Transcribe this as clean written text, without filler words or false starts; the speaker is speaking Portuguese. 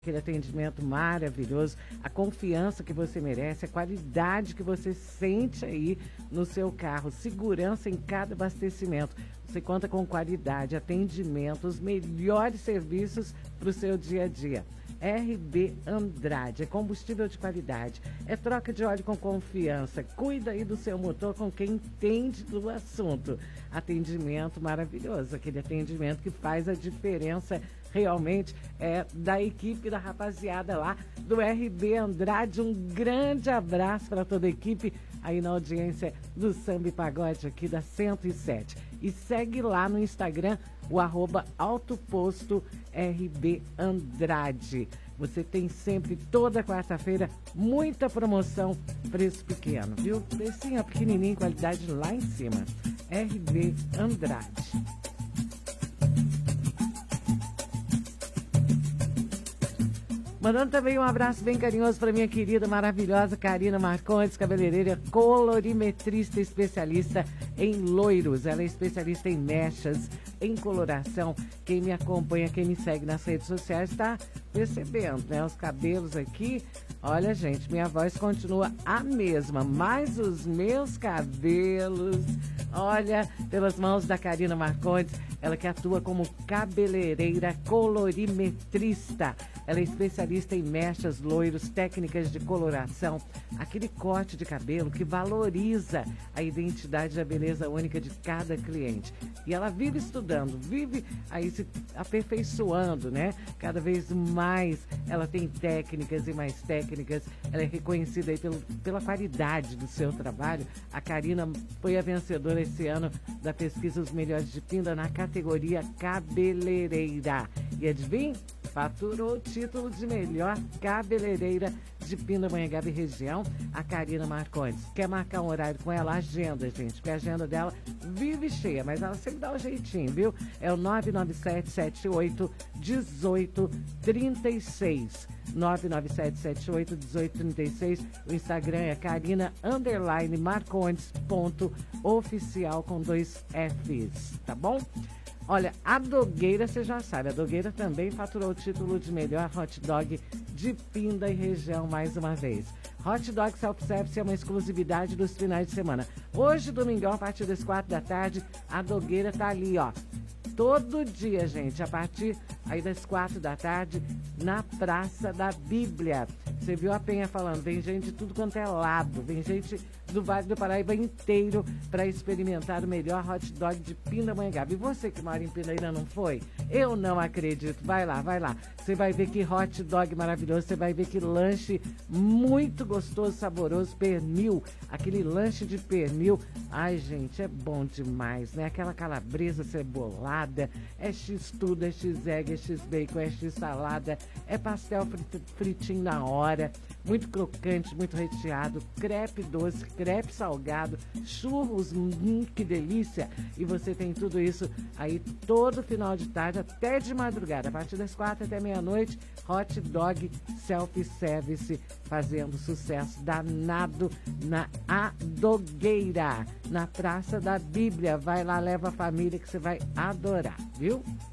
aquele atendimento maravilhoso, a confiança que você merece, a qualidade que você sente aí no seu carro, segurança em cada abastecimento. Você conta com qualidade, atendimento, os melhores serviços para o seu dia a dia. RB Andrade, é combustível de qualidade, é troca de óleo com confiança, cuida aí do seu motor com quem entende do assunto. Atendimento maravilhoso, aquele atendimento que faz a diferença realmente da equipe, da rapaziada lá do RB Andrade. Um grande abraço para toda a equipe aí na audiência do Samba e Pagode aqui da 107. E segue lá no Instagram o @autoposto RB Andrade. Você tem sempre, toda quarta-feira, muita promoção, preço pequeno, viu? Precinho pequenininho, qualidade lá em cima. RB Andrade. Mandando também um abraço bem carinhoso para minha querida, maravilhosa Karina Marcondes, cabeleireira colorimetrista especialista em loiros. Ela é especialista em mechas, em coloração. Quem me acompanha, quem me segue nas redes sociais está percebendo, né? Os cabelos aqui, olha, gente, minha voz continua a mesma, mas os meus cabelos, olha, pelas mãos da Karina Marcondes, ela que atua como cabeleireira colorimetrista. Ela é especialista em mechas, loiros, técnicas de coloração, aquele corte de cabelo que valoriza a identidade da beleza única de cada cliente. E ela vive estudando, vive aí se aperfeiçoando, né? Cada vez mais ela tem técnicas e mais técnicas. Ela é reconhecida aí pela qualidade do seu trabalho. A Karina foi a vencedora esse ano da pesquisa Os Melhores de Pinda na categoria cabeleireira. E adivinha? Faturou o título de melhor cabeleireira de Pindamonhangaba e região, a Karina Marcondes. Quer marcar um horário com ela? Agenda, gente, porque a agenda dela vive cheia, mas ela sempre dá um jeitinho, viu? É o 997781836. 997781836. O Instagram é Karina_Marcondes.oficial com 2 Fs, tá bom? Olha, a Dogueira, você já sabe, a Dogueira também faturou o título de melhor hot dog de Pinda e região mais uma vez. Hot dog self-service é uma exclusividade dos finais de semana. Hoje, domingão, a partir das 4 da tarde, a Dogueira tá ali, ó. Todo dia, gente, a partir aí das 4 da tarde, na Praça da Bíblia. Você viu a Penha falando, vem gente de tudo quanto é lado, vem gente do Vale do Paraíba inteiro para experimentar o melhor hot dog de Pindamonhangaba. E você que mora em Pinda ainda não foi? Eu não acredito. Vai lá, vai lá. Você vai ver que hot dog maravilhoso, você vai ver que lanche muito gostoso, saboroso, pernil, aquele lanche de pernil. Ai, gente, é bom demais, né? Aquela calabresa cebolada, é x-tudo, é x-egg, é x-bacon, é x-salada, é pastel fritinho na hora, muito crocante, muito recheado, crepe doce, crepe salgado, churros, que delícia! E você tem tudo isso aí todo final de tarde até de madrugada, a partir das 4 até meia-noite, hot dog self-service fazendo sucesso danado na Adogueira, na Praça da Bíblia. Vai lá, leva a família que você vai adorar, viu?